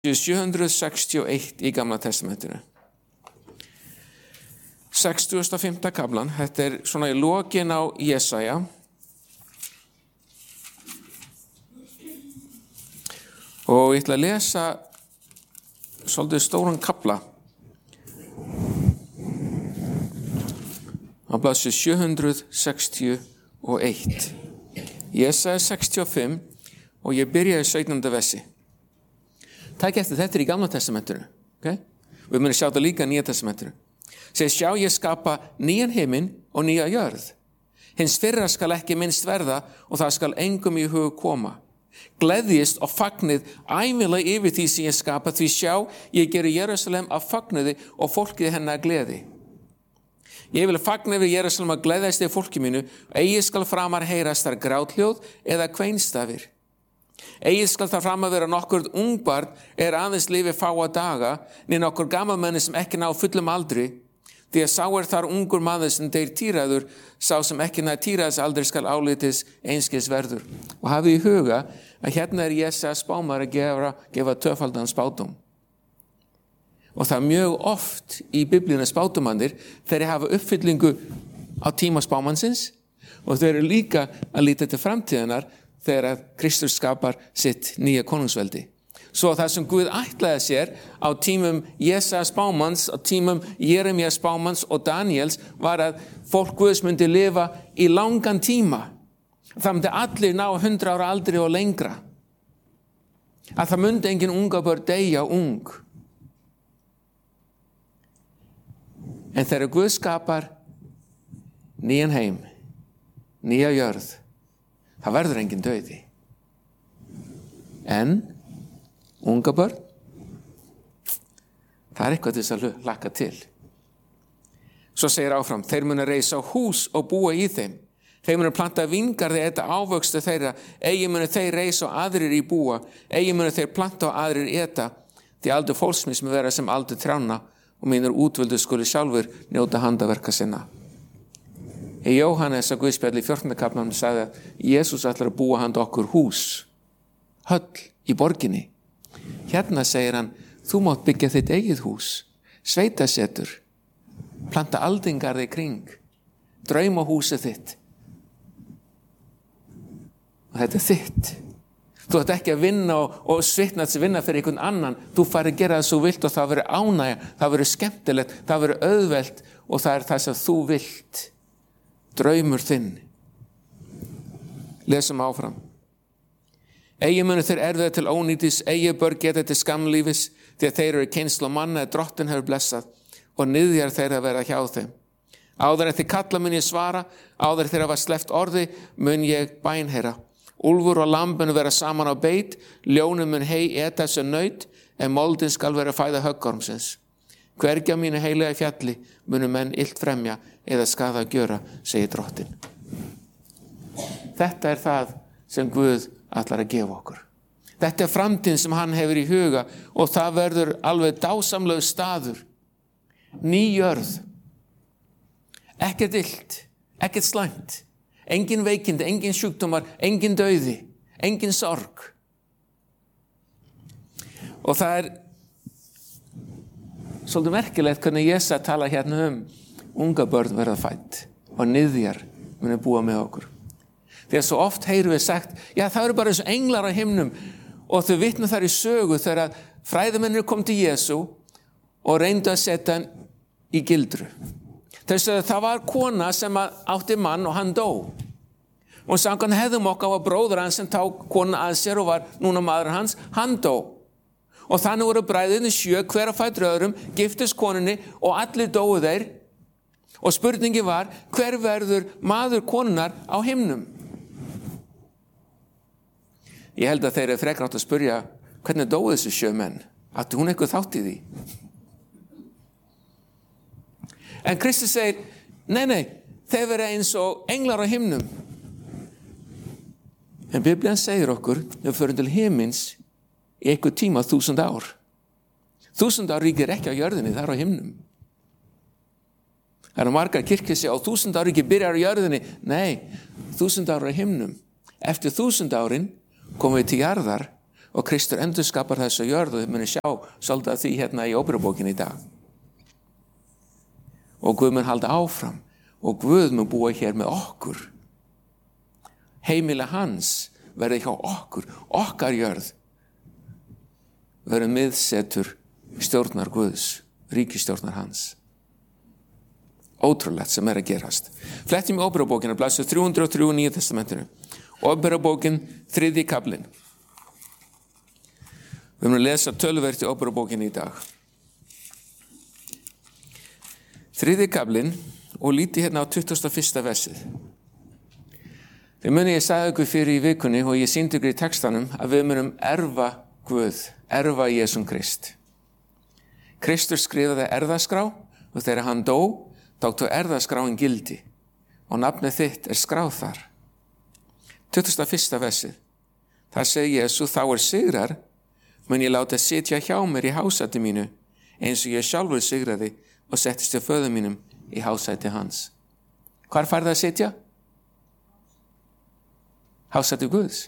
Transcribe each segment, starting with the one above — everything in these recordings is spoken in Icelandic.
761 í Gamla testamentinu. 65. kaflan, þetta svona í lokin á Jesaja. Og ég ætla að lesa svolítið stóran kafla. Á blaðsíðu 761. Jesaja 65 og ég byrjaði 17. versi. Takk eftir, þetta í Gamla testamentinu. Okay? Við munum sjá þetta líka í Nýja testamentinu. Segir, sjá ég skapa nýjan himinn og nýja jörð. Hins fyrra skal ekki minnst verða og það skal engum í hug koma. Gleðjist og fagnið ævinlega yfir því sem ég skapa, því sjá, ég geri Jerúsalem að fagnuði og fólkið hennar gleði. Ég vil fagna yfir Jerúsalem að gleðjast yfir fólki mínu, eigi skal framar heyrast þar gráthljóð eða kveinstafir. Eigi skal það fram að vera nokkur ungbarn aðeins lifi fáa daga, né nokkur gamalmenni sem ekki ná fullum aldri, því að sá þar ungur maður sem deyr týraður, sá sem ekki nær týraðs aldri skal álítis einskis verður. Og hafið í huga að hérna Jesaja spámaður að gefa tvöfaldan spádóm. Og það mjög oft í Biblíunni spádómannir, þeir hafa uppfyllingu á tíma spámannsins og þeir eru líka að líta til framtíðanar þegar að Kristus skapar sitt nýja konungsveldi. Svo það sem Guð ætlaði sér á tímum Jesaja spámanns, á tímum Jeremíja spámanns og Daniels var að fólk Guðs myndi lifa í langan tíma. Það myndi allir ná 100 ára aldri og lengra. Að það myndi engin unga börn deyja ung. En þegar Guð skapar nýjan heim, nýja jörð, það verður engin dauði. En unga börn, það eitthvað til þess að hlakka til. Svo segir áfram, þeir munu reisa hús og búa í þeim. Þeir munu planta víngarði eta ávöxtu þeirra, eigi munu þeir reisa og aðrir í búa, eigi munu þeir planta og aðrir eta, því aldur fólksmís mun vera sem aldur trjána og mínur útvöldu skuli sjálfur njóta handaverka sinna. Í Jóhannes að Guðspjalli í 14. kaflanum sagði að Jesús ætlar að búa handa okkur hús, höll í borginni. Hérna segir hann, þú mátt byggja þitt eigið hús, sveitasetur, planta aldingarði kring, draumahúsið þitt. Og þetta þitt. Þú ætti ekki að vinna og svitna að vinna fyrir einhvern annan. Þú fari að gera það svo vilt og það verður ánægja, það verður skemmtilegt, það verður auðvelt og það það sem þú vilt. Draumur þinn. Lesum áfram. Eigi munu þeir erfiða til ónýtis, eigi börn geta til skamlífis, því að þeir eru kynsló manna að drottin hefur blessað og niðjar þeir að vera hjá þeim. Áður en þið kalla mun ég svara, áður þeir hafa sleppt orði mun ég bænheyra. Úlfur og lamb munu vera saman á beit, ljónum mun hei eta sem naut, en moldin skal vera fæða höggormsins. Hvergi á mínu heilega fjalli munu menn illt fremja eða skaða að gjöra, segir drottin. Þetta það sem Guð ætlar að gefa okkur. Þetta framtíðin sem hann hefur í huga og það verður alveg dásamlegur staður. Ný jörð. Ekkert illt, ekkert slæmt. Engin veikindi, engin sjúkdómar, engin dauði, engin sorg. Og það svolítið merkilegt hvernig Jesaja tala hérna unga börn verða fædd og niðjar munu búa með okkur. Þegar svo oft heyrum við sagt, já það eru bara eins og englar á himnum og þau vitna þar í sögu þegar fræðimennir kom til Jesú og reyndu að setja hann í gildru. Þess að það var kona sem átti mann og hann dó. Og samkvæmt hefðum okkar var bróður hans sem tók kona að sér og var núna maður hans, hann dó. Og þannig voru bræðirnir 7 hver á fætur öðrum, giftist konunni og allir dóu þeir. Og spurningi var, hver verður maður konunar á himnum? Ég held að þeir eru frekar átt að spyrja, hvernig dóu þessi 7 menn? Átti hún eitthvað þátt í því? En Kristus segir, nei, þeir vera eins og englar á himnum. En Biblian segir okkur, við förum til himins í einhver tíma 1000 ár. 1000 ár ríkir ekki á jörðinni, það á himnum. Það margar kirkjur segja, 1000 ár ríkir byrjar á jörðinni. Nei, 1000 ár á himnum. Eftir 1000 árin komum við til jarðar og Kristur endurskapar þessu jörð og þið munið sjá svolítið af því hérna í Óperubókinni í dag. Og Guð mun halda áfram og Guð mun búa hér með okkur. Heimili hans verði hjá okkur, okkar jörð verði miðsetur stjórnar Guðs, ríkisstjórnar hans. Ótrúlegt sem að gerast. Flettum í Óperubókina, blaðsíðu 303 í Nýja testamentinu. Óperubókin, 3. kaflinn. Við munum lesa töluvert í Óperubókinni í dag. 3. kaflinn og líti hérna á 21. versið. Þið muni ég sagði ykkur fyrir í vikunni og ég sýndi ykkur í textanum að við munum erfa Guð, erfa Jesum Krist. Kristur skrifaði erfðaskrá og þegar hann dó, tóktu erfðaskráin gildi og nafnið þitt skráð þar. 21. versið. Þar segir Jesú, þá sigrar, mun ég láta sitja hjá mér í hásæti mínu, eins og ég sjálfur sigraði og settist hjá föður mínum í hásæti hans. Hvar færði að sitja? Hásæti Guðs.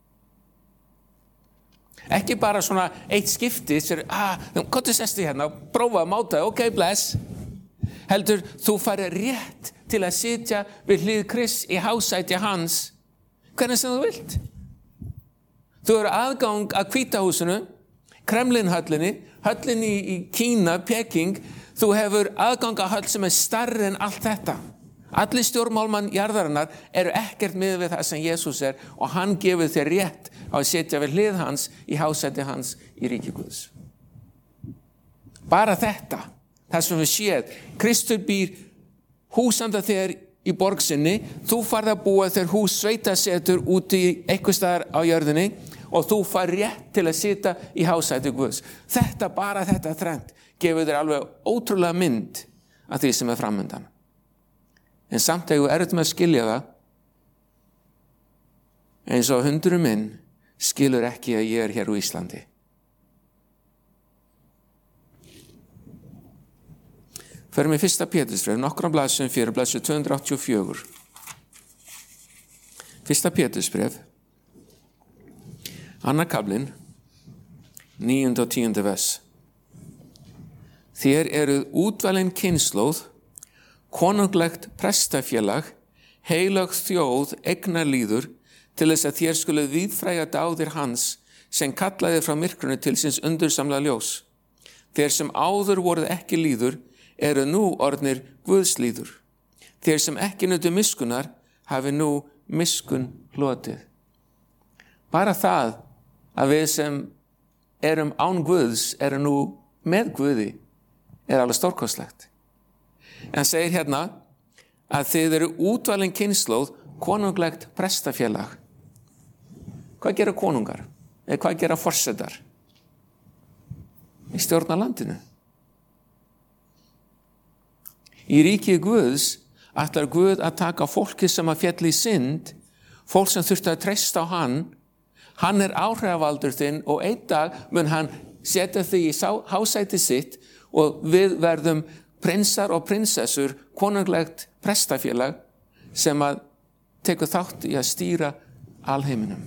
Ekki bara svona eitt skipti, hvað sestu hérna, prófa að máta, ok, bless. Heldur, þú færi rétt til að sitja við hlið Krists í hásæti hans, hvernig sem þú vilt. Þú eru aðgang að Hvítahúsinu, Kremlinhöllinni, höllinni í Kína, Peking, þú hefur aðgang að höll sem stærri en allt þetta. Allir stjórnmálmenn jarðarinnar eru ekkert með við það sem Jesús og hann gefur þér rétt á að sitja við hlið hans í hásæti hans í ríki Guðs. Bara þetta, það sem við séð, Kristur býr húsanda þér í borg sinni, þú farð að búa þér hús sveitasetur úti í einhvers staðar á jörðinni og þú fær rétt til að sitja í hásæti Guðs. Bara þetta þrennt gefur þér alveg ótrúlega mynd af því sem framundan. En samt eigum við erfitt með að skilja það, eins og hundurinn minn skilur ekki að ég hér á Íslandi. Förum í 1. Pétursbréf, nokkrum blaðsum fyrir, blaðsum 284. 1. Pétursbréf, 2. kaflinn, 9. og 10. vers. Þér eruð útvalin kynslóð, konunglegt prestafélag, heilög þjóð, eignarlýður, til þess að þér skuluð víðfræga dáðir hans, sem kallaði frá myrkrunu til síns undursamla ljós. Þeir sem áður voruð ekki lýður, eru nú orðnir Guðslýður. Þeir sem ekki nutu miskunnar, hafi nú miskun hlotið. Bara það að við sem erum án Guðs, eru nú með Guði, alveg stórkostlegt. En segir hérna að þið eru útvalin kynslóð, konunglegt prestafélag. Hvað gera konungar? Eða hvað gera forsetar? Í stjórna landinu. Í ríki Guðs ætlar Guð að taka fólki sem að félli í synd, fólk sem þurfti að treysta á hann áhrifavaldur þinn og einn dag mun hann setja þig í hásæti sitt og við verðum prinsar og prinsessur, konunglegt prestafélag sem að tekur þátt í að stýra alheiminum.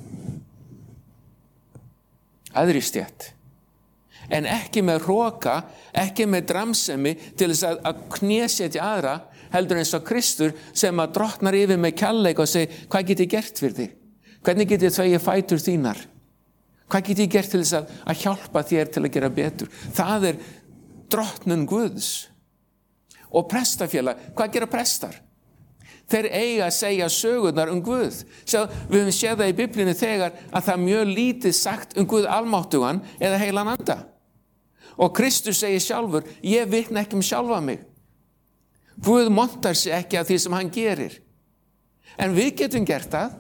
Aðri stétt. En ekki með hroka, ekki með dramsemi til þess að knésetja aðra, heldur eins og Kristur sem að drottnar yfir með kærleik og segir, hvað get ég gert fyrir þig? Hvernig get ég þvegið fætur þínar? Hvað get ég gert til þess að hjálpa þér til að gera betur? Það drottnun Guðs. Og prestafélag, hvað gera prestar? Þeir eiga að segja sögurnar Guð. Við höfum séð það í Biblíunni þegar að það mjög lítið sagt Guð almáttugan eða heilan anda. Og Kristus segir sjálfur, ég vitna ekki sjálfa mig. Guð montar sig ekki af því sem hann gerir. En við getum gert það.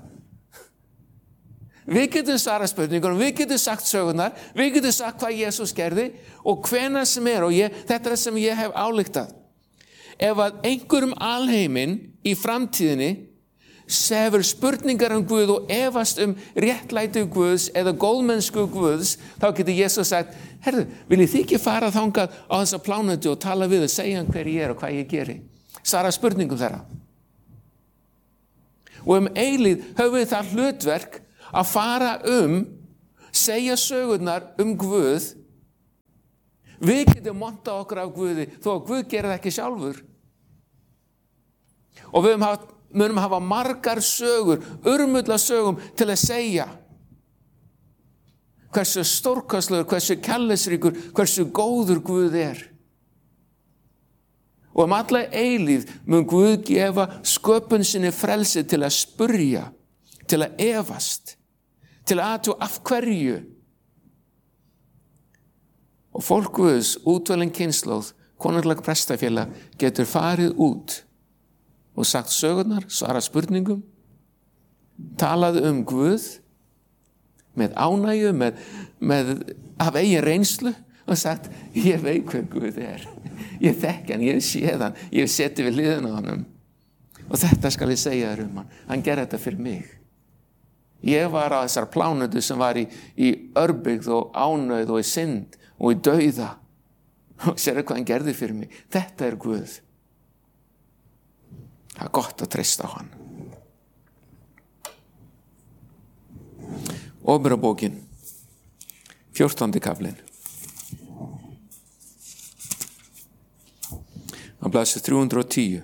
Við getum svarað spurningunum, við getum sagt sögurnar, við getum sagt hvað Jesús gerði og hvenær sem og þetta sem ég hef ályktað. Ef að einhverjum alheiminn í framtíðinni sefur spurningar Guð og efast réttlæti Guðs eða góðmennsku Guðs, þá getur Jesús sagt, herðu, viljið þið ekki fara þangað á þessa plánetu og tala við og segja hver ég og hvað ég geri? Svara spurningum þeirra. Og eilíð höfum við það hlutverk að fara segja sögurnar Guð. Við getum montað okkur af Guði þó að Guð gerir það ekki sjálfur. Og við munum hafa margar sögur, urmulla sögum til að segja hversu stórkostlegur, hversu kærleiksríkur, hversu góður Guð Og alla eilífð mun Guð gefa sköpun sinni frelsi til að spurja, til að efast, til að athuga af hverju. Og fólk Guðs, útvalin kynslóð, konungleg prestafélag, getur farið út og sagt sögurnar, svarað spurningum, talað Guð með ánægju, með af eigin reynslu og sagt, ég veit hver Guð ég þekki hann, ég séð hann, ég seti við hliðina á honum og þetta skal ég segja þér hann, hann gerði þetta fyrir mig. Ég var á þessar plánutu sem var í örbygð og ánauð og í synd og í dauða og sérðu hvað hann gerði fyrir mig. Þetta Guð. Það gott að treysta á hann. Óperbókin, 14. kaflinn. Á blaðsíðu 310.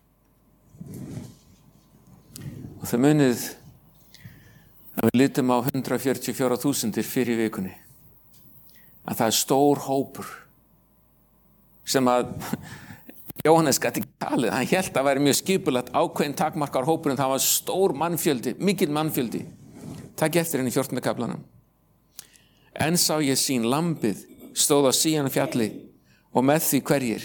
Og það munið að við litum á 144.000 fyrir vikunni. Að það stór hópur sem að Jóhannes gat ekki talið. Hann hélt að væri mjög skipulagt ákveðin takmarkar hópur en það var stór mannfjöldi, mikill mannfjöldi. Takk eftir henni í 14. kaflanum. En sá ég sín lambið stóð á síðan fjalli og með því hverjir?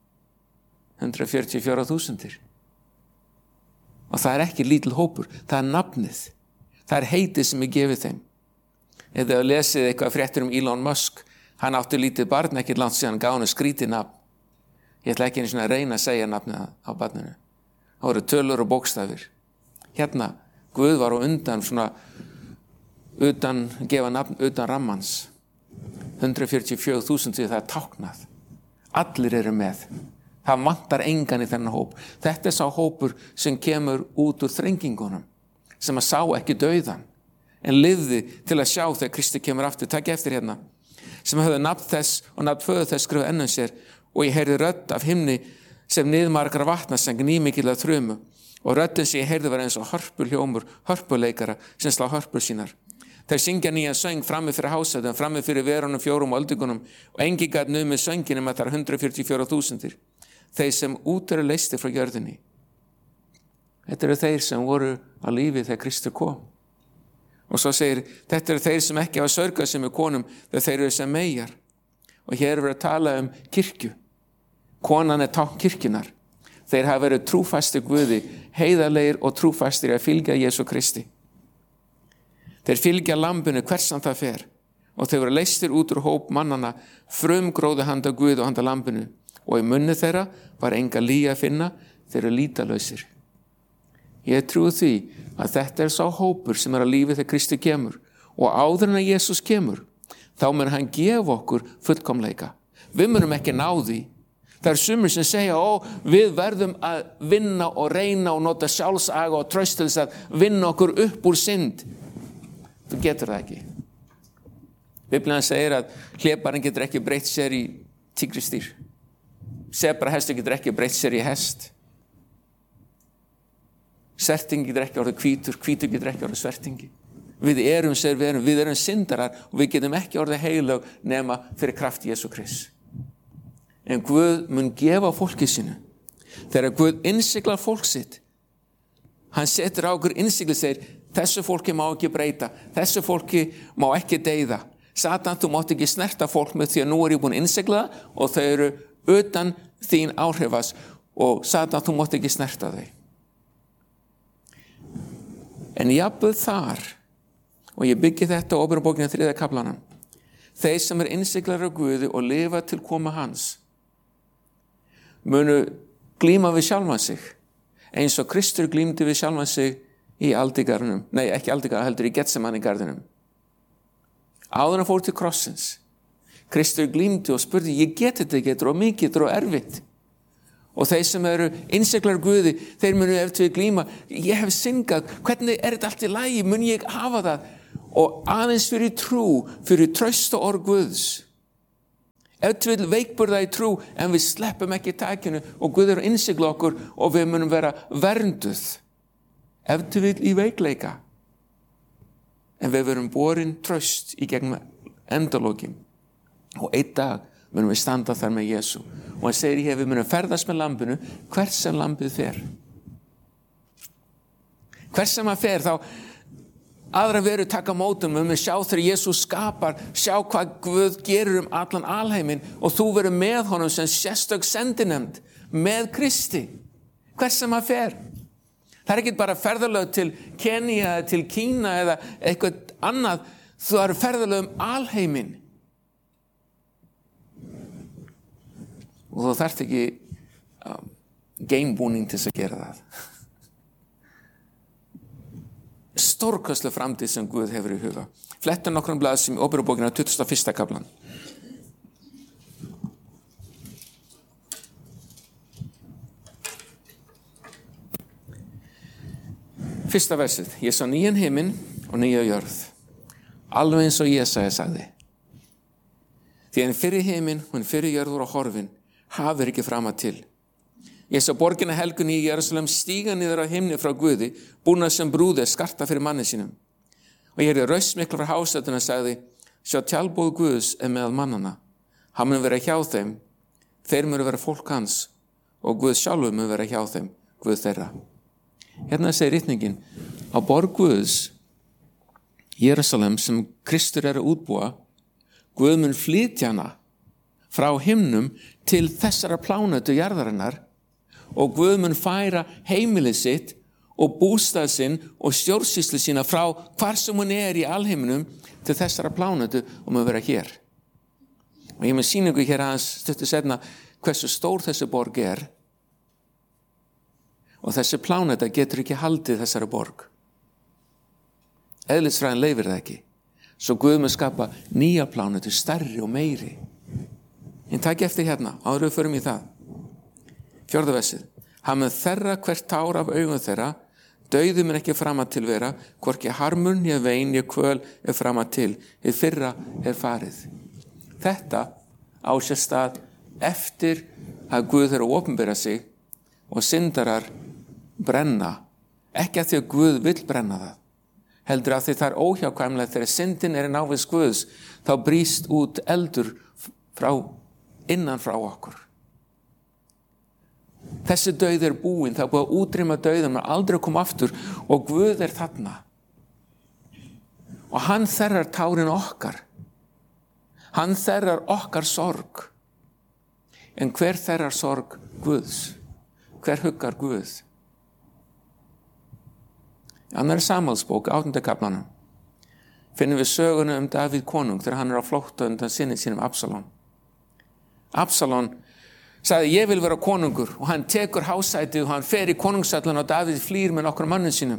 144.000. Og það ekki lítill hópur, það nafnið. Það heitið sem gefið þeim. Ef þið lesið eitthvað fréttir Elon Musk, hann átti lítið barn, ekki langt síðan gaf hann skrítið nafn. Ég ætla ekki einu svona að reyna að segja nafnið á barninu. Það voru tölur og bókstafir. Hérna, Guð var á undan svona, gefa nafn utan rammans. 144.000 því það táknað. Allir eru með. Það vantar engan í þennan hóp. Þetta sá hópur sem kemur út úr þrengingunum, sem að sá ekki dauðan, en lifði til að sjá þegar Kristi kemur aftur. Takk eftir hérna. Sem höfðu nafn þess og nafn föður þess skrifað enn sér og ég heyrði rödd af himni sem niðmargra vatna sem gnýmikil af þrumu og röddin sem ég heyrði var eins og hörpuljómur, hörpuleikara sem slá hörpur sínar. Þeir syngja nýjan söng frammi fyrir hásætum, frammi fyrir verunum 4 og öldugunum og engi gat numið söngin að það 144.000. Þeir sem út eru leystir frá jörðinni. Þetta eru þeir sem voru á lífi þegar Kristur kom. Og svo segir, þetta eru þeir sem ekki hafa sörgað sem konum, þeir eru sem meyjar. Og hér er verið að tala kirkju. Konan tákn kirkjunar. Þeir hafa verið trúfastir Guði, heiðarlegir og trúfastir að fylgja Jesú Kristi. Þeir fylgja lambinu hversan það fer. Og þeir voru leystir út úr hóp mannana, frumgróðu handa Guð og handa lambinu. Og í munni þeirra var enga lýja að finna, þeir eru lýtalausir. Ég trúi því að þetta sá hópur sem á lífi þegar Kristi kemur og áður en að Jesús kemur, þá mun hann gefa okkur fullkomleika. Við munum ekki ná því. Það sumir sem segja, við verðum að vinna og reyna og nota sjálfsaga og tröst til þess að vinna okkur upp úr synd. Þú getur það ekki. Biblían segir að hlébarinn getur ekki breytt sér í tígristýr. Sebrahestur getur ekki breytt sér í hest. Svertingi getur ekki orðið hvítur, hvítur getur ekki orðið svertingi. Við erum syndarar og við getum ekki orðið heilög nema fyrir kraft Jesú Krists. En Guð mun gefa fólki sínu. Þegar Guð innsiglar fólk sitt, hann setur á okkur innsigli segir, þessu fólki má ekki breyta, þessu fólki má ekki deyða. Satan, þú mátt ekki snerta fólk með því að nú er ég búin að innsigla og þau eru utan þín áhrifas og Satan, þú mátt ekki snerta þau. En jafnvel þar, og ég byggi þetta á Óperbókinni 3. kaflanum, þeir sem innsiglar af Guði og lifa til koma hans, munu glíma við sjálfan sig, eins og Kristur glímdi við sjálfan sig í aldigarðinum, nei ekki aldigarðinum, heldur í Getsemanigarðinum. Áður hann fór til krossins, Kristur glímdi og spurði, ég geti þetta ekki, þetta er mikið, þetta er erfitt. Og þeir sem innsiglar Guði, þeir munu eftir glíma, ég hef syngað, hvernig þetta allt í lagi, mun ég hafa það? og aðeins fyrir trú, fyrir traust og orð Guðs. Ef til vill veikburða í trú, en við sleppum ekki takinu og Guð er að innsigla okkur og við munum vera vernduð. Ef til vill í veikleika. En við verum borin traust í gegnum endalokin. Og einn dag munum við standa þar með Jesú. Og hann segir við munum ferðast með lambinu hvert sem lambið fer. Hvert sem hann fer þá aðra veru taka mótum. Við munum sjá þegar Jesú skapar, sjá hvað Guð gerir allan alheiminn og þú verður með honum sem sérstök sendinefnd með Kristi. Hvert sem hann fer. Það ekki bara ferðalög til Kenía eða til Kína eða eitthvað annað. Það eru ferðalög alheiminn. Og þú þarft ekki gamebúning til þess að gera það. Stórkostleg framtíð sem Guð hefur í huga. Flettum nokkrum blaðsum í Óperubókina 21. kaflan. Fyrsta versið. Ég sá nýjan himinn og nýja jörð. Alveg eins og Jesaja sagði. Því en fyrir himinn og fyrir jörð voru horfin, hafði ekki framar til. Ég sá borgina helgun í Jerúsalem stíga niður á himni frá Guði, búna sem brúði skarta fyrir manni sínum. Og ég heyrði raust mikla frá hásætuna og sagði, sjá tjálbóð Guðs er meðal mannana. Hann mun vera hjá þeim, þeir munu vera fólk hans, og Guð sjálfur mun vera hjá þeim, Guð þeirra. Hérna segir ritningin, á borg Guðs, Jerúsalem sem Kristur er að útbúa, Guð mun flytja hana frá himnum til þessara plánötu jarðarinnar og Guð mun færa heimilið sitt og bústað sinn og stjórnsýslu sína frá hvar sem hún er í alheiminum til þessara plánötu og mun vera hér. Og ég mun sýna ykkur hér aðeins stuttu seinna hversu stór þessi borg er. Og þessi pláneta getur ekki haldið þessari borg. Eðlisfræðin leyfir það ekki. Svo Guð mun skapa nýja plánetu, stærri og meiri. En takk eftir hérna, áður við förum í það. 4. versið. Hann mun þerra hvert tár af augum þeirra, dauði mun ekki framar til vera, hvorki harmur, né vein, né kvöl er framar til, hið fyrra er farið. Þetta á sér stað eftir að Guð er að opinbera sig og syndarar brenna, ekki að því að Guð vill brenna það, heldur að því það er óhjákvæmlega þegar syndin er í návist Guðs, þá brýst út eldur frá innan frá okkur. Þessi dauði er búinn, það er búið að útrýma dauðan, maður aldrei koma aftur og Guð er þarna. Og hann þerrar tárin okkar. Hann þerrar okkar sorg. En hver þerrar sorg Guðs? Hver huggar Guð? Í annarri Samúelsbók, 8. kaflanum, finnum við söguna Davíð konung þegar hann er á flótta undan syni sínum Absalón. Absalón sagði, ég vil vera konungur og hann tekur hásætið og hann fer í konungssallan og Davíð flýr með nokkrum mönnum sínum.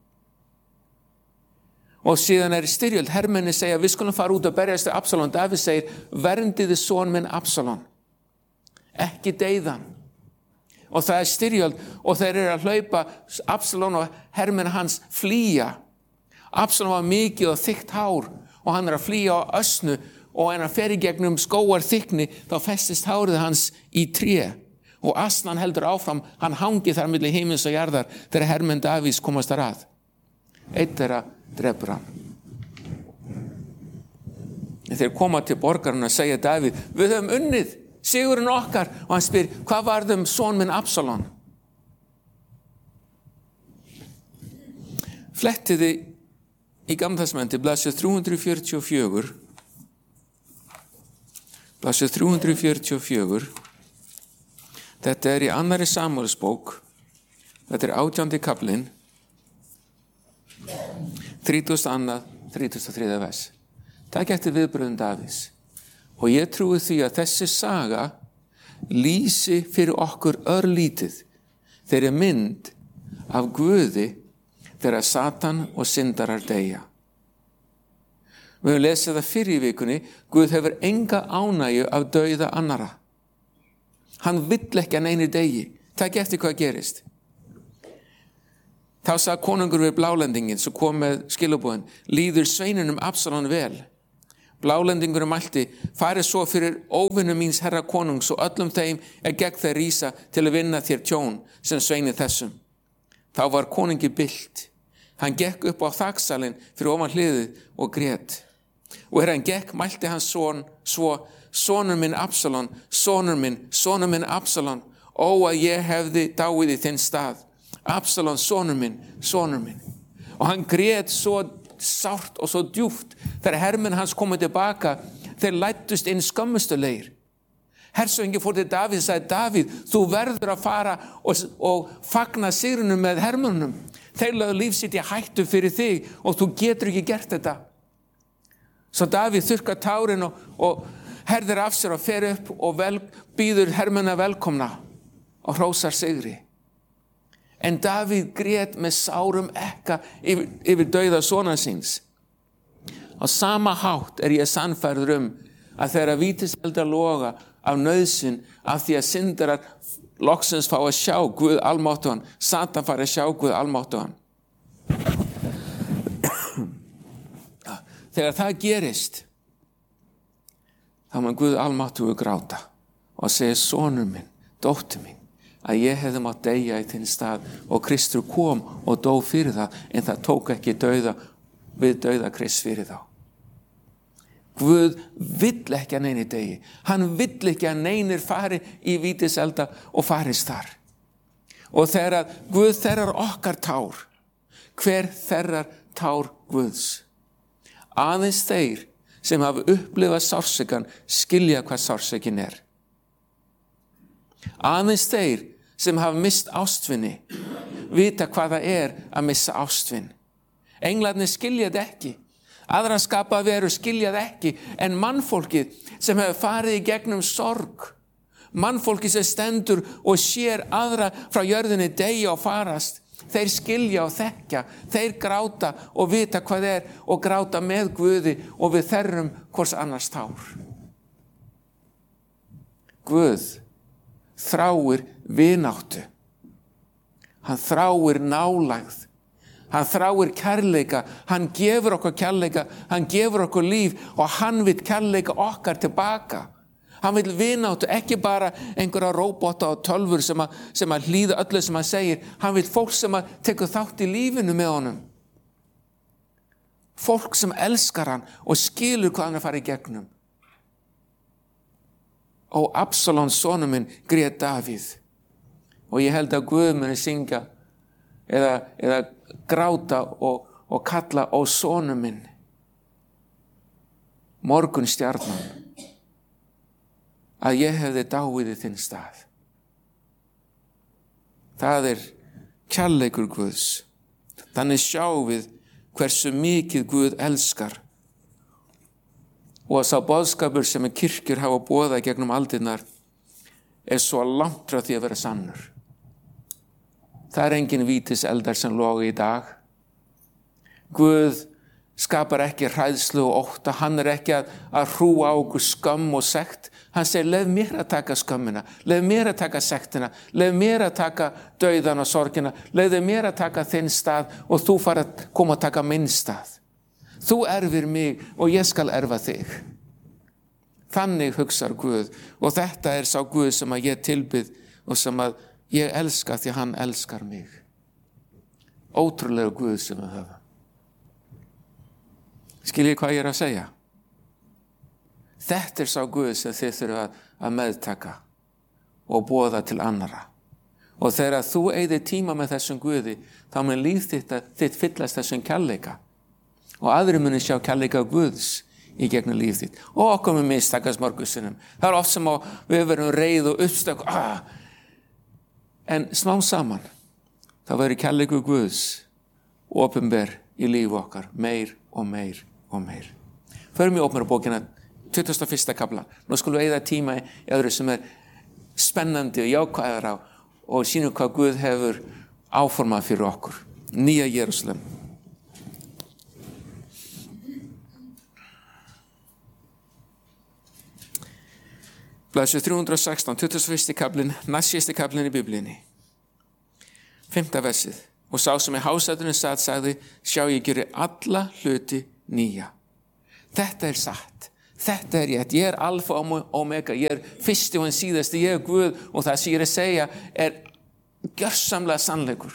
Og síðan er styrjöld, hermenni segja, við skulum fara út og berjast við Absalón. Davíð segir, verndiði son minn Absalón, ekki deyðan. Og það er styrjöld og þeir eru að hlaupa, Absalón og hermenni hans flýja. Absalón var mikið og þykkt hár og hann er að flýja á ösnu og en hann fer í gegnum skógar þykni, þá festist hárið hans í tré. Og asnan heldur áfram, hann hangi þar milli himins og jarðar þegar hermenn Davíðs komast þar að. Einn þeirra drepur hann. Þeir koma til borgarinn og segja Davíð, við höfum unnið, sigurinn okkar, og hann spyr, hvað varð son minn Absalón? Flettiði í Gamla testamenti, blaðsíðu 344, blaðsíðu 344, þetta er í annarri Samúelsbók, þetta er 18. kaflinn, 32. 33. vers. Takk eftir viðbröðum Davíðs. Og ég trúi því að þessi saga lýsi fyrir okkur örlítið þeirri mynd af Guði þegar Satan og syndarar deyja. Við höfum lesið það fyrr í vikunni, Guð hefur enga ánægju af dauða annara. Hann vill ekki að neinu deyi. Takk eftir hvað gerist. Þá sagði konungur við blálendingin sem kom með skilabúðin, líður sveinunum Absalón vel? Blálendingurinn mælti, farið svo fyrir óvinum míns herra konungs og öllum þeim gegn þeir rísa til að vinna þér tjón sem sveini þessum. Þá var konungi bylt. Hann gekk upp á þaksalinn fyrir ofan hliðið og grét. Og hann gekk, mælti hans son svo, sonur minn Absalón, sonur minn Absalón, ó að ég hefði dáið í þinn stað. Absalón, sonur minn. Og hann grét svo sárt og svo djúpt þegar hermenn hans komið tilbaka, þeir læddust inn skömmustulegir. Hersöðingi fór til Davíð og sagði, Davíð, þú verður að fara og fagna sigrunum með hermönnum. Þeir lögðu líf sitt í hættu fyrir þig og þú getur ekki gert þetta. Svo Davíð þurrkar tárin og herðir af sér og fer upp og býður hermönna velkomna og hrósar sigri. En Davíð grét með sárum ekka yfir dauða sonar síns. Á sama hátt ég sannfærður að þegar vítiseldar loga af nauðsyn af því að syndarar loksins fá að sjá Guð almáttugan, Satan fær að sjá Guð almáttugan. Þegar það gerist, þá mun Guð almáttugur gráta og segja, sonur minn, dóttir mín, að ég hefði mátt deyja í þinn stað og Kristur kom og dó fyrir það, en það tók ekki við dauða Krist fyrir þá. Guð vill ekki að neini degi. Hann vill ekki að neinir fari í vítiselda og farist þar. Og þegar Guð þerrar okkar tár, hver þerrar tár Guðs? Aðeins þeir sem hafa upplifað sársaukann skilja hvað sársaukin er. Aðeins þeir sem hafa mist ástvini vita hvað það er að missa ástvin. Englarnir skilja þetta ekki. Aðra skapa veru skilja þetta ekki. En mannfólkið sem hefur farið í gegnum sorg, mannfólkið sem stendur og sér aðra frá jörðinni deyja og farast, þeir skilja og þekkja, þeir gráta og vita hvað er og gráta með Guði og við þerrum hvors annars tár. Guð þráir vináttu. Hann þráir nálægð. Hann þráir kærleika. Hann gefur okkur kærleika. Hann gefur okkur líf og hann vill kærleika okkar tilbaka. Hann vill vináttu, ekki bara einhverja róbota og tölvur sem að hlýða öllu sem hann segir. Hann vill fólk sem að tekur þátt í lífinu með honum. Fólk sem elskar hann og skilur hvað hann fara í gegnum. Og Absalón, sonur minn, grét Davíð. Og ég held að Guð muni syngja eða gráta og kalla á sonur minn. Morgunstjarnan. Að ég hefði dáið í þinn stað. Það er kærleikur Guðs. Þannig sjáum við hversu mikið Guð elskar. Og að sá boðskapur sem kirkjur hafa boðað gegnum aldirnar er svo langt frá því að vera sannur. Það er engin vítiseldar sem loga í dag. Guð skapar ekki hræðslu og ótta. Hann er ekki að hrúa á okkur skömm og sekt. Hann segir, lef mér að taka skömmina, lef mér að taka sektina, lef mér að taka dauðan og sorgina, lef mér að taka þinn stað og þú fara að koma að taka minn stað. Þú erfir mig og ég skal erfa þig. Þannig hugsar Guð og þetta er sá Guð sem að ég tilbyð og sem að ég elska því hann elskar mig. Ótrúlega Guð sem við höfum. Skiljið hvað ég er að segja? Þetta er sá Guð sem þið þurfa að meðtaka og boða til annara. Og þegar þú eyðir tíma með þessum Guði, þá mun líf þitt fyllast þessum kærleika. Og aðrir muni sjá kærleika Guðs í gegnum líf þitt. Og okkur með mistakast mörgussunum. Það er oft sem við verum reið og uppstökk. En smá saman, þá verður kærleikur Guðs opinber í líf okkar. Meir og meir og meir. Förum í opinberabókina 21. kapla. Nú skulum við eyða tíma í öðru sem er spennandi og jákvæðar á og sýnum hvað Guð hefur áformað fyrir okkur. Nýja Jerúsalem. Blaðsíða 316, 21. kaplinn, næstsíðasti kaplinn í Biblíunni. 5. versið. Og sá sem í hásætinu sat sagði, sjá ég geri alla hluti nýja. Þetta satt, þetta rétt, ég alfa og omega, ég fyrsti og en síðasti, ég Guð og það sem ég að segja gjörsamlega sannleikur.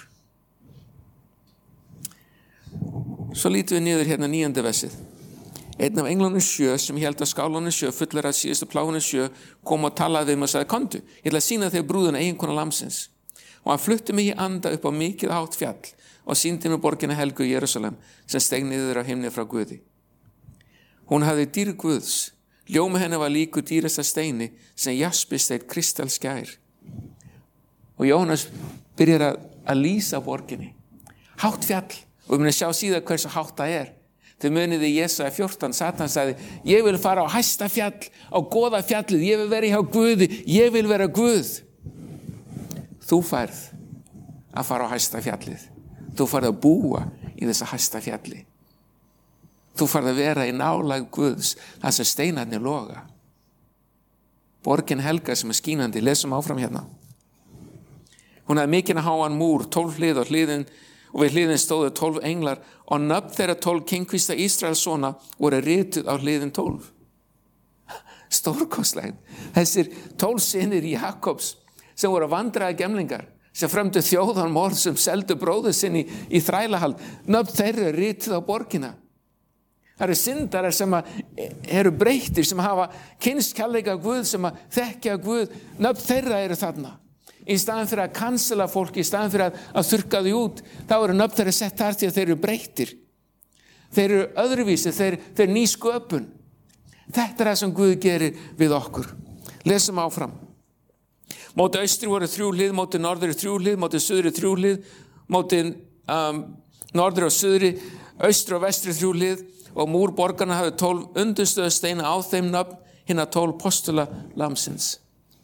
Svo lítum við niður hérna 9. versið. Einn af englunum 7 sem held að skálunum 7 fullar af síðustu plágunum 7 kom og talaði við mig og sagði, komdu, ég ætla að sýna þig brúðuna eiginkonu lamsins. Og hann flutti mig í anda upp á mikið hátt fjall og sýndi mig borgina helgu í Jerúsalem sem steig niður af himni frá Guði. Hún hafði dýr Guðs, ljómi henni var líku dýrasta steini sem jaspisteit kristalskær. Og Jóhannes byrjar að lýsa borginni. Hátt fjall, og við munum sjá síðan hversu hátt það Þau munið í Jesaja 14, Satan sagði, ég vil fara á hæsta fjall, á góða fjallið, ég vil vera hjá Guði, ég vil vera Guð. Þú færð að fara á hæsta fjallið. Þú færð að búa í þessa hæsta fjalli. Þú færð að vera í nálægð Guðs, það sem steinarnir loga. Borgin helga sem skínandi, lesum áfram hérna. Hún hafði mikinn háan múr, 12 hlið og hliðin, og við hliðin stóðu 12 englar og nöfn þeirra 12 kynkvista Ísraels sona voru rituð á hliðin 12. Stórkostlegt. Þessir 12 synir Jakobs sem voru vandræða gemlingar, sem frömdu þjóðarmorð, sem seldu bróður sinn í þrælahald, nöfn þeirra rituð á borgina. Það eru syndarar sem eru breyttir, sem hafa kynnst kærleika Guð, sem þekkja Guð, nöfn þeirra eru þarna. Í staðan fyrir að cancela fólki, í staðan fyrir að þurrka því út, þá eru nöfn þeirra sett þar til að þeir eru breyttir. Þeir eru öðruvísi, þeir ný sköpun. Þetta það sem Guð gerir við okkur. Lesum áfram. Móti austri voru 3 hlið, móti norðri 3 hlið, móti suðri 3 hlið, móti norðri og suðri, austri og vestri 3 hlið og múr borgarna hafði 12 undirstöðusteina á þeim nöfn hinna 12 postula lamsins.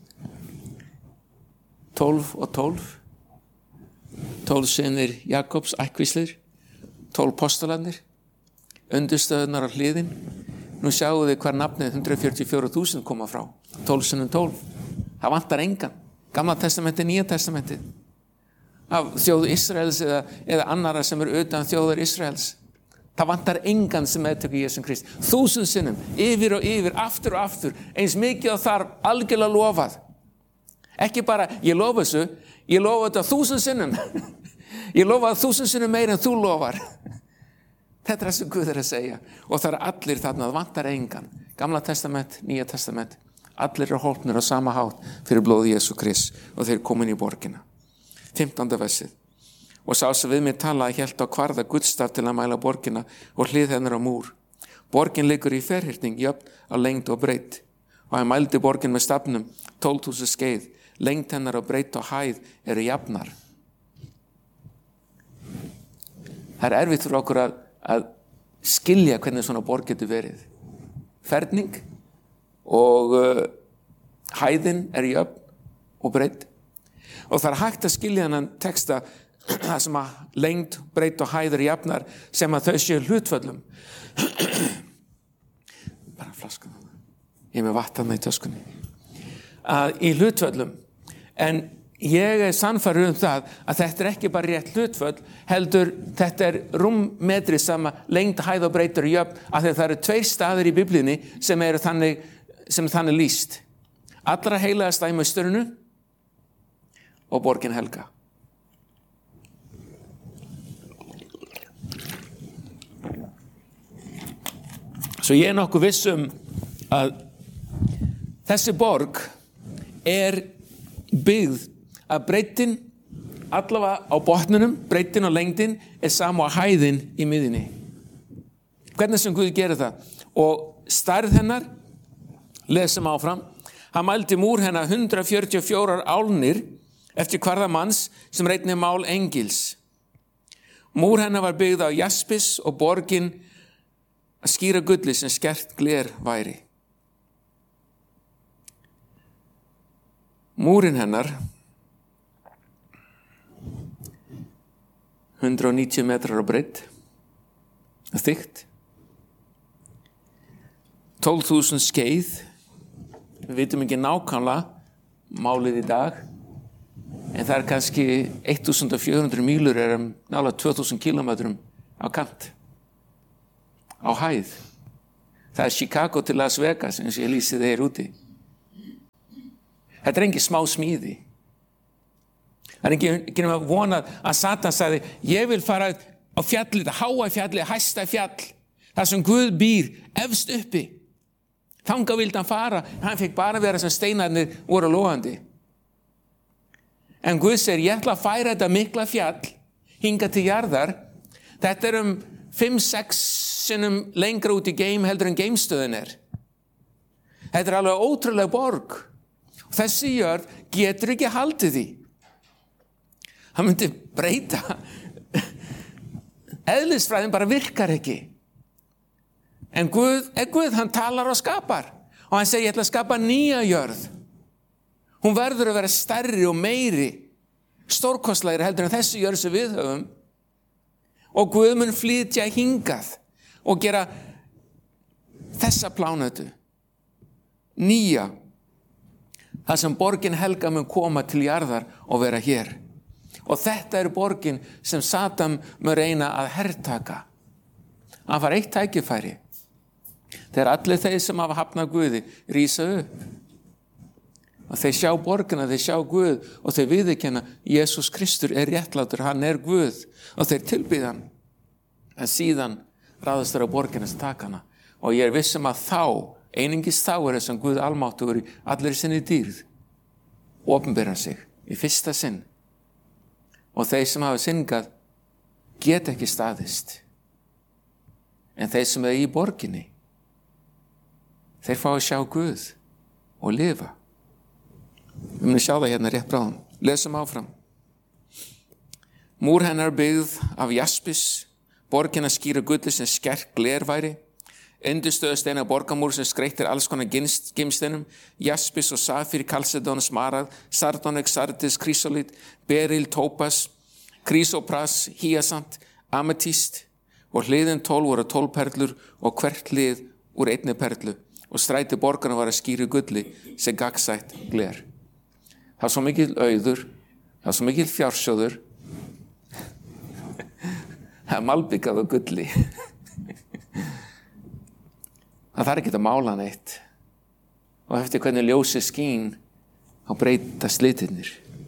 12 og 12. 12 synir Jakobs, ættkvíslir, 12 postularnir, undirstöðunar á hliðin. Nú sjáum við hvar nafnið 144.000 koma frá. 12 sinnum 12. Það vantar engan. Gamla testamenti, Nýja testamenti. Af þjóð Ísraels eða annara sem utan þjóðar Ísraels. Það vantar engan sem meðtöku Jesum Krist. 1000 sinnum, yfir og yfir, aftur og aftur, eins mikið og þarf algjörlega lofað. Ekki bara, ég lofa þessu, ég lofa þetta 1000 sinnum. Ég lofa 1000 sinnum meir en þú lofar. Þetta það sem Guð að segja. Og það allir þarna, það vantar engan. Gamla testament, Nýja testament. Allir eru hólpnir á sama hátt fyrir blóði Jesú Krist og þeir komin í borgina. 15. versið. Og sá sem við mér talaði hélt á kvarða guðstaf til að mæla borgina og hlið hennar á múr. Borgin liggur í ferhyrning, jöfn á lengd og breidd. Og hann mældi borgin með stafnum 12.000 skeið. Lengd hennar og breidd og hæð eru jafnar. Það erfitt fyrir okkur að skilja hvernig svona borg getur verið. Ferning og hæðin er jöfn og breidd. Og það hægt að skilja þennan texta það sem að lengd, breidd og hæð eru jafnar sem að þau séu hlutföllum. Bara flaskan. Ég með vatn í töskunni. Í hlutföllum. En ég sannfærður það að þetta ekki bara rétt hlutföll, heldur þetta rúmmetri sama lengd, hæð og breidd eru jöfn, af því að það eru 2 staðir í Biblíunni sem þannig lýst. Allra heiligasta í Austurinu og borgin helga. Svo ég nokkuð viss að þessi borg byggð að breiddin allavega á botnunum, breiddin og lengdin sama á hæðin í miðjunni. Hvernig sem Guð gerir það? Og stærð hennar, lesum áfram, hann mældi múr hennar 144 álnir eftir kvarða manns sem reiknir mál engils. Múr hennar var byggð á jaspis og borgin að skýra gulli sem skert gler væri. Múrin hennar 190 metrar á breidd, þykkt, 12.000 skeið, við vitum ekki nákvæmlega málið í dag, en það kannski 1400 mílur nálega 2000 kilometrum á kant, á hæð. Það Chicago til Las Vegas, eins og ég lýsi þeir úti. Þetta engin smá smíði. Það ekki nema vonað að Satan sagði, ég vil fara á fjallið, háa fjallið, hæsta fjall, þar sem Guð býr efst uppi. Þangað vildi hann fara, hann fekk bara vera sem steinarnir voru logandi. En Guð segir, ég ætla að færa þetta mikla fjall, hingað til jarðar. Þetta 5-6 sinnum lengra út í geim heldur en geimstöðin Þetta alveg ótrúlega borg. Og þessi jörð getur ekki haldið því. Hann myndi breyta. Eðlisfræðin bara virkar ekki. En Guð, hann talar og skapar. Og hann segir, ég ætla að skapa nýja jörð. Hún verður að vera stærri og meiri, stórkostlegri heldur en þessi jörð sem við höfum. Og Guð mun flytja hingað og gera þessa plánetu nýja. Það sem borgin helga mun koma til jarðar og vera hér. Og þetta borgin sem Satan mun reyna að hertaka. Hann fær eitt tækifæri. Þegar allir þeir sem hafa hafnað Guði rísa upp. Og þeir sjá borgina, þeir sjá Guð og þeir viðurkenna Jesús Kristur réttlátur, hann Guð og þeir tilbýða hann. En síðan ráðast þeir á borgina sem taka hana. Og ég viss að þá, einungis þá þessum Guð almáttugur í allir sinni dýrð, opinbera sig í fyrsta sinn. Og þeir sem hafa syngað geta ekki staðist. En þeir sem í borginni, þeir fá að sjá Guð og lifa. Við munum sjá það hérna rétt bráðum. Lesum áfram. Múr hennar byggð af jaspis, borgina skýra gulli sem skerk glerværi, undirstöðusteina borgamúr sem skreyttir alls konar gimsteinum, jaspis og safír, kalsedón, smaragd, sardonik, sardis, krísolít, beril, tópas, krísopras, hýasant, ametíst, og hliðin 12 voru 12 perlur og hvert hlið úr einni perlu, og stræti borgarna var að skýra gulli sem gagnsætt gler. Það svo mikil auður, það svo mikil fjársjóður, það malbyggað á gulli. Það þarf ekki að mála neitt. Og eftir hvernig ljósið skín, þá breytast litirnir.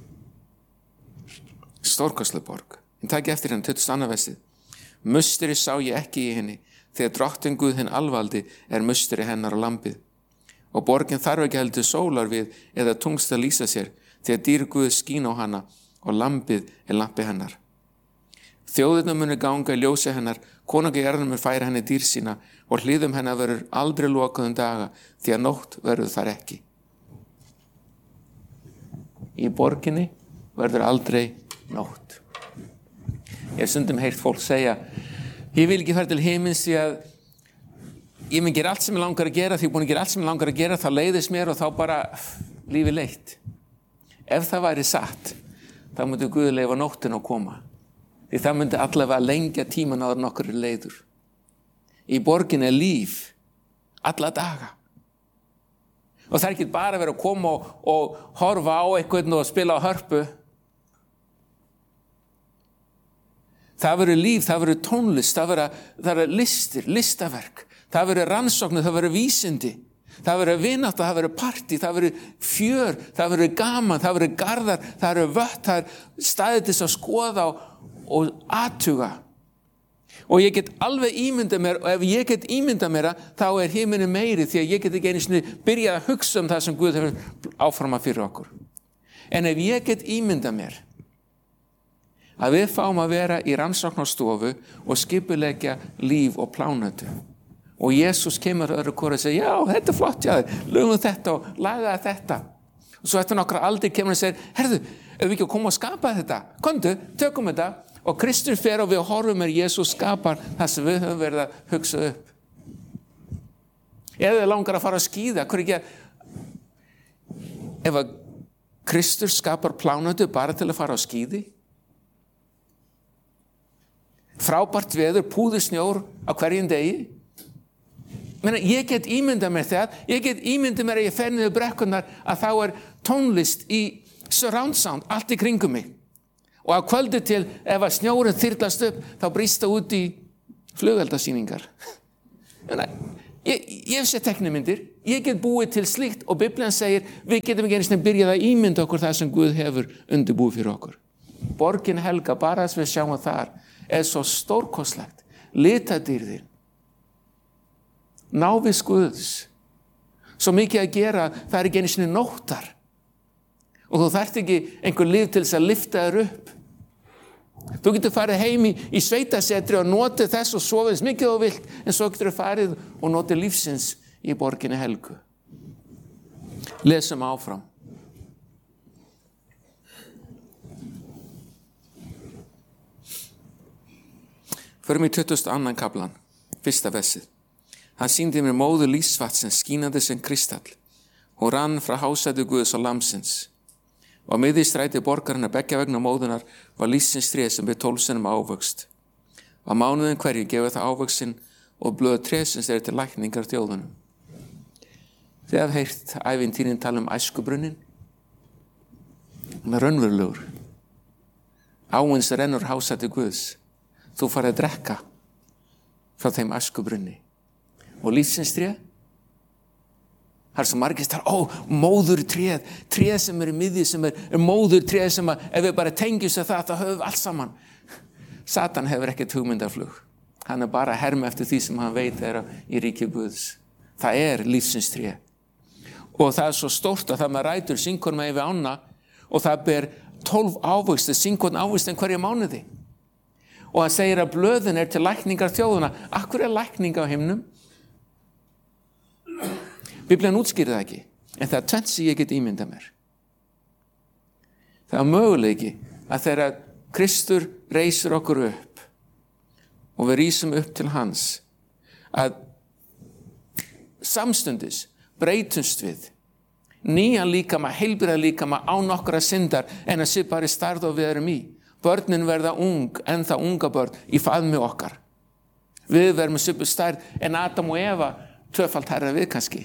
Stórkostleg borg. En taki eftir henni 22. versið. Musteri sá ég ekki í henni, þegar drottinn Guð hinn alvaldi musteri hennar á lambið. Og borgin þarf ekki heldur sólar við eða tungst að lýsa sér, þegar dýr Guð skín á hana og lambið lampi hennar. Þjóðirnar munu ganga í ljósi hennar, konungi jarðar mun færa henni dýr sína og hliðum hennar verður aldrei lokað daga, því að nótt verður þar ekki. Í borginni verður aldrei nótt. Ég hef stundum heyrt fólk segja, ég vil ekki fara til himins því að ég mun gera allt sem ég langar að gera, því ég búin að gera allt sem ég langar að gera, þá leiðist mér og þá bara lífi leitt. Ef það væri satt, þá myndi Guð leyfa nóttin að koma. Því það myndi allavega lengja tíman áður en okkur leiður. Í borginni líf, alla daga. Og það ekki bara verið að koma og horfa á einhvern og spila á hörpu. Það verið líf, það verið tónlist, það verið listir, listaverk. Það verið rannsóknir, það verið vísindi. Það verið vinátta, það verið partí, það verið fjör, það verið gaman, það verið garðar, það verið vött, það er staðið til að skoða og athuga. Og ég get alveg ímyndað mér, og ef ég get ímyndað mér, þá himinn meiri, því að ég get ekki einu sinni byrjað að hugsa það sem Guð hefur áformað fyrir okkur. En ef ég get ímyndað mér að við fáum að vera í rannsóknarstofu og skipuleggja líf og plánetu. Og Jesús kemur öðru hvort og segir, já, þetta flott, já, lögum þetta og lagaði þetta. Og svo eftir nokkra aldrei kemur og segir, herðu, ef við ekki að koma og skapa þetta, komdu, tökum þetta. Og Kristur fer og við horfum Jesús skapar það sem við höfum verið að hugsa upp. Ef þið langar að fara að skíða, ef að Kristur skapar plánetu bara til að fara að skíði, frábært veður, púðusnjór á hverjum degi. Ég get ímyndað mér það, ég get ímyndað mér að ég fer niður brekkunnar að þá tónlist í surround sound, allt í kringum mig. Og að kvöldi til, ef að snjórinn þyrlast upp, þá brýst það út í flugeldasýningar. Ég hef séð teiknimyndir, ég get búið til slíkt og Biblían segir, við getum ekki einu sinni byrjað að ímynda okkur það sem Guð hefur undirbúið fyrir okkur. Borgin helga, bara þess við sjáum þar, er svo stórkostlegt, litadýrðin, návist Guðs, svo mikið að gera, það er ekki einu sinni nóttar. Og þú þarft ekki einhver líf til þess að lyfta þér upp. Þú getur farið heim í sveitasetri og notið þess og sofið þess mikið og vilt, en svo getur þú farið og notið lífsins í borginni helgu. Lesum áfram. Förum í 22. kaflan, 1. versið. Hann sýndi mér móður lífsvatns sem skínandi sem kristall og rann frá hásæti Guðs og lamsins. Og á miðju stræti borgarinnar beggja vegna móðunar var lífsins tré sem við 12 sinnum ávöxt. Á mánuðin hverju gefur það ávöxtin og blöð trésins eru til lækningar þjóðunum. Þið hafið heyrt ævintýrin tala æskubrunnin. Hann er raunverulegur. Áins rennur hásæti Guðs. Þú farið að drekka frá þeim æskubrunni. Og lífsins tré? Það er svo margir þar, móður tréð sem er í miðju, sem er móður tréð sem að, ef við bara tengjum sér það, þá höfum við allt saman. Satan hefur ekkert hugmyndaflug. Hann er bara að herma eftir því sem hann veit er í ríki Guðs. Það er lífsins tré. Og það er svo stórt að það með rætur syngur með yfir ána og það ber 12 ávöxti, syngur ávöxti hverja mánuði. Og hann segir að blöðin er til lækningar þjóðuna. Akkur er lækning á himnum? Biblían útskýrir það ekki, en það er tvennt sem ég get ímynda mér. Það er möguleiki að þegar Kristur reisir okkur upp og við rísum upp til hans, að samstundis breytumst við nýjan líkama, heilbrigða líkama án okkar syndar en að svipari stærð og við erum í. Börnin verða ennþá unga börn í faðmi okkar. Við verðum svipu stærð en Adam og Eva tvöfalt hærra við kannski.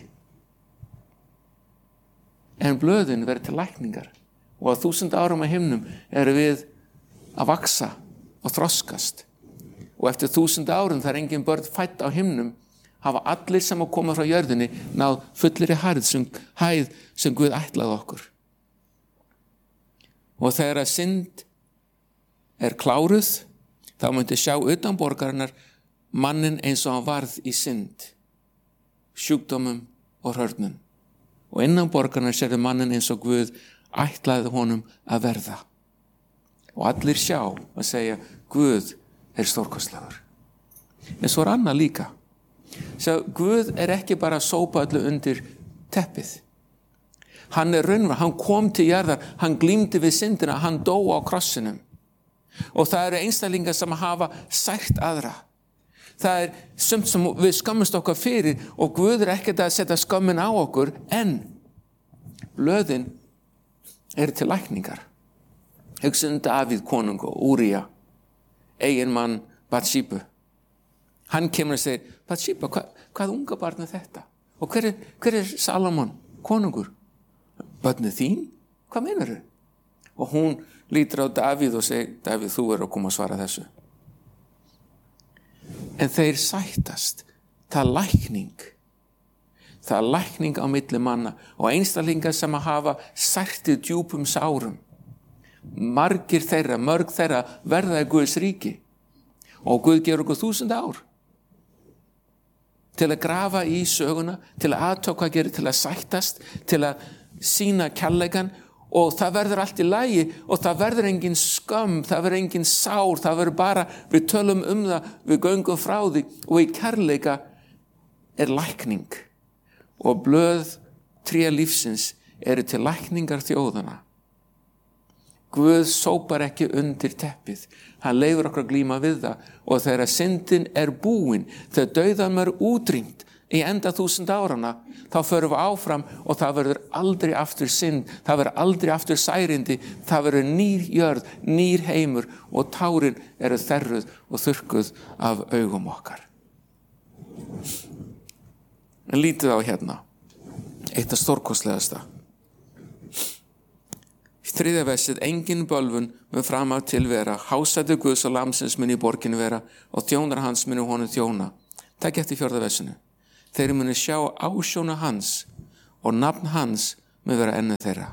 En blöðin verður til lækningar og á 1000 árum á himnum eru við að vaksa og þroskast. Og eftir 1000 árum þar engin börn fædd á himnum hafa allir sem að koma frá jörðinni náð fullri hæð sem Guð ætlaði okkur. Og þegar að synd er kláruð, þá myndi sjá utan borgarinnar mannin eins og hann varð í synd, sjúkdómum og hrörnum. Og innan borgarnar sérðu mannin eins og Guð ætlaði honum að verða. Og allir sjá að segja, Guð er stórkostlegur. En svo er annað líka. Svo Guð er ekki bara að sópa öllu undir teppið. Hann er raunverulegur, hann kom til jarðar, hann glímdi við syndina, hann dó á krossinum. Og það eru einstaklingar sem hafa sært aðra. Það er sumt sem við skammumst okkar fyrir og Guð er ekkert að setja skammin á okkur, en blöðin er til lækningar. Hugsaðu Davíð konung og Úría, eiginmann Batsíbu. Hann kemur og segir, Batsíba, hvað unga barn er þetta? Og hver er Salomon, konungur? Börnið þín? Hvað meinarðu? Og hún lítur á Davíð og segir, Davíð, þú er að koma að svara þessu. En þeir sættast, það er lækning. Það er lækning á milli manna og einstaklingar sem að hafa særtið djúpum sárum. Mörg þeirra verða í Guðs ríki og Guð gefur okkur 1000 ár til að grafa í söguna, til að athuga hvað gerir, til að sættast, til að sýna kærleikann og það verður allt í lagi og það verður engin skömm, það verður engin sár, það verður bara, við tölum það, við göngum frá því og í kærleika er lækning og blöð tré lífsins eru til lækningar þjóðana. Guð sópar ekki undir teppið, hann leyfir okkur að glíma við það og þegar syndin er búin, þegar dauðan er útrýmt í enda 1000 árana, þá förum við áfram og það verður aldrei aftur synd, það verður aldrei aftur særindi, það verður nýr jörð, nýr heimur og tárin eru þerruð og þurrkuð af augum okkar. En lítið á hérna, eitt af stórkostlegasta. 3. versið, engin bölvun mun fram af til vera, hásæti Guðs og lamsins mun í borginu vera og þjónar hans munu honum þjóna. Takk eftir 4. versinu. Þeir munu sjá ásjónu hans og nafn hans mun vera ennið þeirra.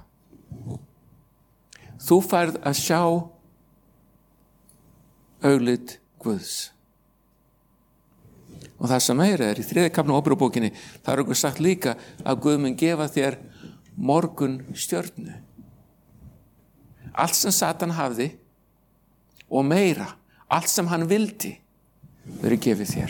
Þú færð að sjá augliti Guðs. Og það sem meira í 3. kafla Óperubókinni, það okkur sagt líka að Guð mun gefa þér morgun stjörnu. Allt sem Satan hafði og meira, allt sem hann vildi, verið gefið þér.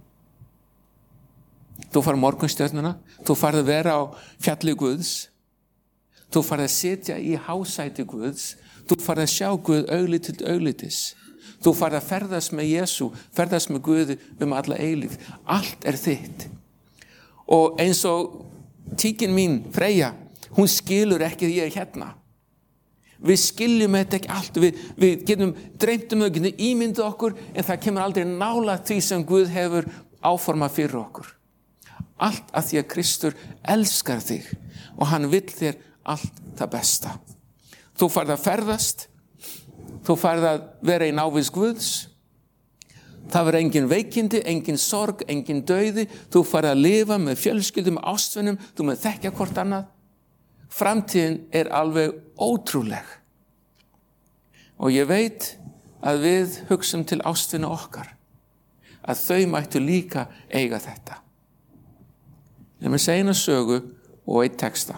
Þú farð morgunstjörnuna, þú farð að vera á fjalli Guðs, þú farð að sitja í hásæti Guðs, þú farð að sjá Guð augliti til auglitis, þú farð að ferðast með Jesú, ferðast með Guði alla eilífð. Allt er þitt. Og eins og tíkin mín, Freyja, hún skilur ekki að ég er hérna. Við skiljum þetta ekki allt, við getum dreymt þau, getum ímyndað okkur, en það kemur aldrei nálægt því sem Guð hefur áformað fyrir okkur. Allt að því að Kristur elskar þig og hann vill þér allt það besta. Þú farð að ferðast, þú farð að vera í návist Guðs, það verður engin veikindi, engin sorg, engin dauði, þú farð að lifa með fjölskyldum, ástvinum, þú með þekkja hvort annað. Framtíðin er alveg ótrúleg. Og ég veit að við hugsum til ástvina okkar, að þau mættu líka eiga þetta. Ég með segja eina sögu og eitt texta.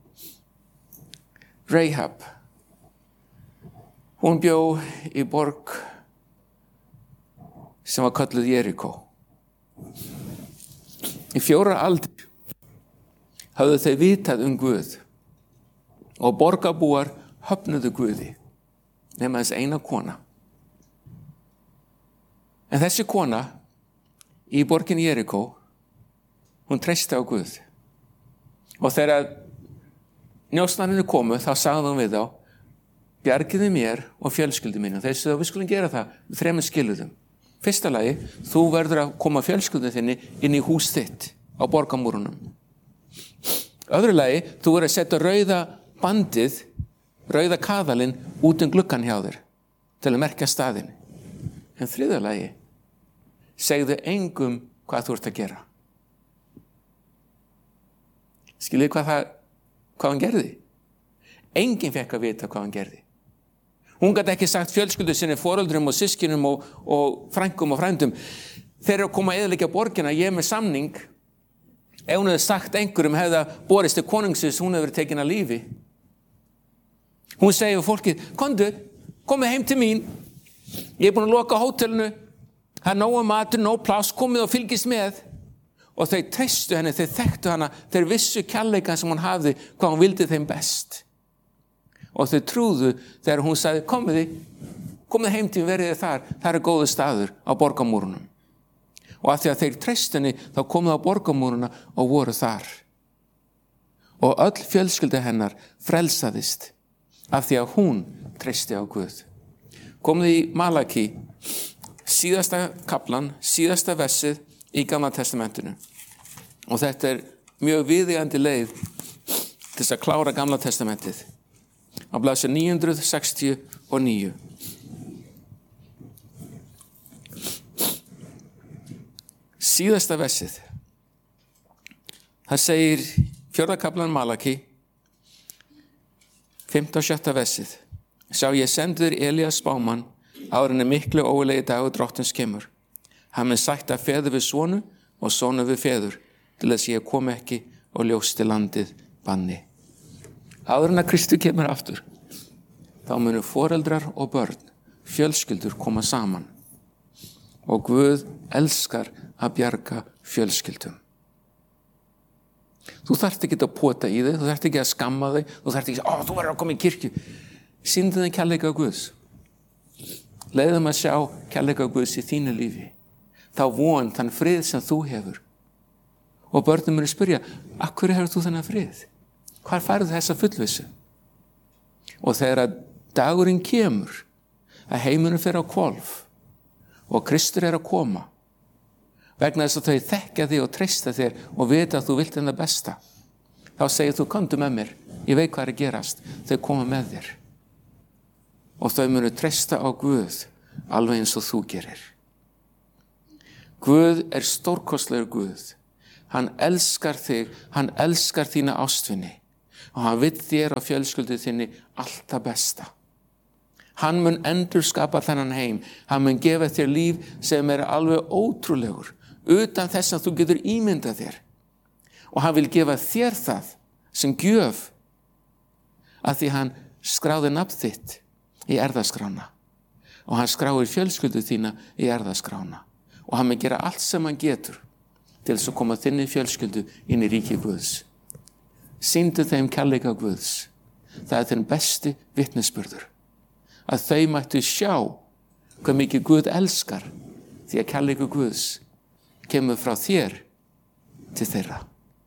Rahab, hún bjó í borg sem var kölluð Jerikó. Í 4 aldir hafðu þau vitað Guð og borgarbúar höfnuðu Guði, nema þess eina kona. En þessi kona í borgin Jerikó, hún treysti á Guð. Og þegar njósnarnir komu, þá sagði hún við þá, bjargiði mér og fjölskyldu mínu. Þeir sögðu, við skulum gera það með 3 skilyrðum. Fyrsta lagi, þú verður að koma fjölskyldu þinni inn í hús þitt á borgarmúrunum. Öðru lagi, þú verður að setja rauða bandið, rauða kaðalinn út gluggan hjá þér til að merkja staðinn. En 3. lagi, segðu engum hvað þú ert að gera. Skiljið hvað hann gerði? Enginn fekk að vita hvað hann gerði. Hún gat ekki sagt fjölskyldu sinni, foreldrum og systkinum og frænkum og frændum, þeir eru að koma að eyðileggja borgina, ég er með samning. Ef hún hefði sagt einhverjum hefði borist til konungsins, hún hefði verið tekin að lífi. Hún segir við fólkið, komið heim til mín, ég er búin að loka hótelinu, það er nóg matur, nóg pláss, komið og fylgist með. Og þau treystu henni, þau þekktu hana, þeir vissu kærleikann sem hún hafði, hvað hún vildi þeim best. Og þau trúðu þegar hún sagði, komið heim til mín, verið þar, það er góður staður á borgarmúrunum. Og af því að þeir treystu henni, þá komuð á borgarmúruna og voru þar. Og öll fjölskylda hennar frelsaðist af því að hún treysti á Guð. Komið í Malaki, síðasta kaplan, síðasta versið í Gamla testamentinu. Og þetta er mjög viðeigandi leið til þess að klára Gamla testamentið. Á blaðsíðu 969. Síðasta versið. Það segir 4. kaplan Malaki, 5. og 6. versið. Sjá, ég sendur Elías spámann áður en miklu ógurlegi dagur drottins kemur. Hann mun sætta feður við sonu og sonu við feður til þess ég kom ekki og ljósti landið banni. Áður en að Kristur kemur aftur, þá munu foreldrar og börn, fjölskyldur koma saman. Og Guð elskar að bjarga fjölskyldum. Þú þarft ekki að pota í þig, þú þarft ekki að skamma þig, þú þarft ekki að, þú verður að koma í kirkju. Sýndu þeim kærleika Guðs. Leiðu þeim að sjá kærleika Guðs í þínu lífi. Þá von, þann frið sem þú hefur. Og börnum munu spyrja, af hverju hefur þú þennan frið? Hvar færðu þessa fullvissu? Og þegar að dagurinn kemur, að heiminum fer á hvolf og Kristur er að koma, vegna þess að þau þekkja þig og treysta þér og vita að þú vilt hennar besta, þá segir þú, komdu með mér, ég veit hvað er að gerast, þau koma með þér. og þau munu treysta á Guð alveg eins og þú gerir. Guð stórkostlegur Guð. Hann elskar þig, hann elskar þína ástvinni og hann vill þér og fjölskyldu þinni allt það besta. Hann mun endurskapa þennan heim, hann mun gefa þér líf sem alveg ótrúlegur, utan þess að þú getur ímyndað þér. Og hann vil gefa þér það sem gjöf, að því hann skráði nafn þitt í erfðaskrána og hann skráir fjölskyldu þína í erfðaskrána og hann mun gera allt sem hann getur til þess að koma þinni fjölskyldu inn í ríki Guðs. Sýndu þeim kærleika Guðs. Það þinn besti vitnisburður. Að þau mættu sjá hvað mikið Guð elskar, því að kærleikur Guðs kemur frá þér til þeirra.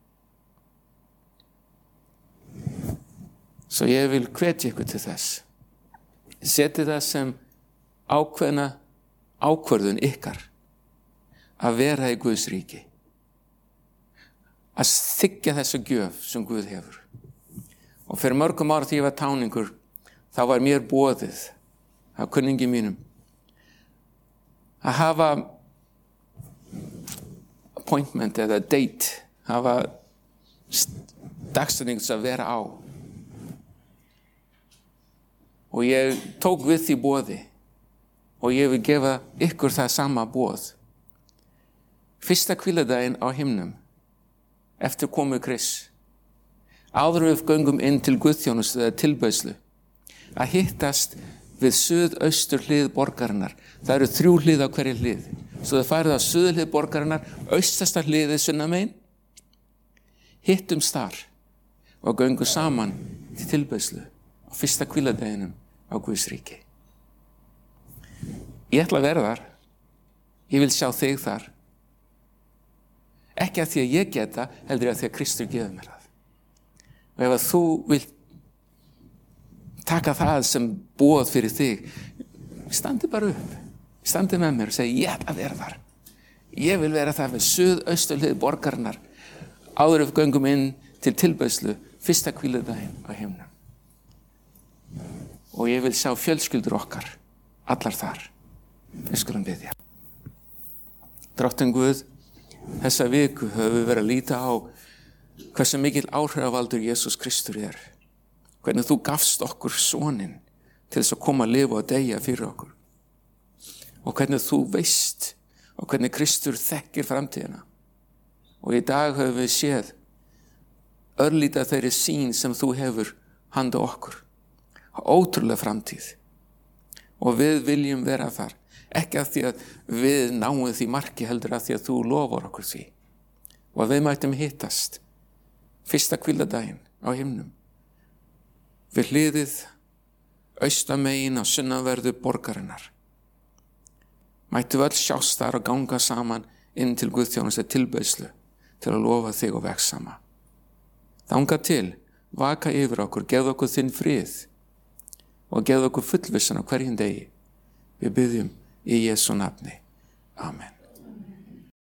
Svo ég vil hvetja ykkur til þess. Setið það sem ákveðna ákvörðun ykkar að vera í Guðs ríki. Að þiggja þessa gjöf sem Guð hefur. Og fyrir mörgum ára því ég var táningur, þá var mér boðið af kunningi mínum að hafa appointment eða date, hafa dagsetning að vera á. Og ég tók við því boði og ég vil gefa ykkur það sama boð. Fyrsta hvíladaginn á himnum, eftir komu Krists, áður við göngum inn til guðþjónustu eða tilbeiðslu, að hittast við suðaustur hlið borgarinnar. Það eru 3 hlið á hverju hlið. Svo þau farið á suðurhlið borgarinnar, austasta hliðið sunnamegin, hittumst þar og göngum saman til tilbeiðslu á fyrsta hvíladeginum á Guðs ríki. Ég ætla að vera þar. Ég vil sjá þig þar. Ekki að því að ég geta, heldur að því að Kristur gefur mér það. Og ef að þú vilt taka það sem boð fyrir þig, standi bara upp. Standi með mér og segi, ég ætla að vera þar. Ég vil vera þar við suðausturhlið borgarinnar, áður við göngum inn til tilbeiðslu, fyrsta hvíladaginn á himnum. Og ég vil sjá fjölskyldur okkar, allar þar. Við skulum biðja. Drottinn Guð, þessa viku höfum við verið að líta á hversu mikil áhrifavaldur Jesús Kristur hvernig þú gafst okkur soninn til þess að koma að lifa og deyja fyrir okkur og hvernig þú veist og hvernig Kristur þekkir framtíðina og í dag höfum við séð örlítið þeirri sýn sem þú hefur handa okkur ótrúlega framtíð og við viljum vera þar ekki að því að við náum því marki heldur að því að þú lofar okkur því og að við mættum hittast fyrsta hvíladaginn á himnum við hliðið austamegin á sunnanverðu borgarinnar mættum öll sjást þar og ganga saman inn til guðþjónustu tilbeiðslu til að lofa þig og vegsama þangað til vaka yfir okkur gefðu okkur þinn frið og gefðu okkur fullvissan á hverjum degi við biðjum í Jesú nafni. Amen.